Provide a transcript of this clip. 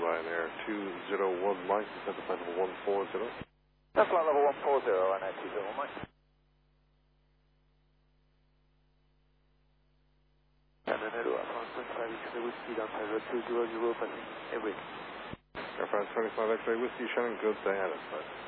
Ryanair 201 Mike, descend to flight level 140. That's flight level 140, Ryanair 201 Mike. Shannon Edo, France 25 X-ray Whiskey, downside road 200, passing every. Air France 25 X-ray Whiskey, Shannon, good day, Alice.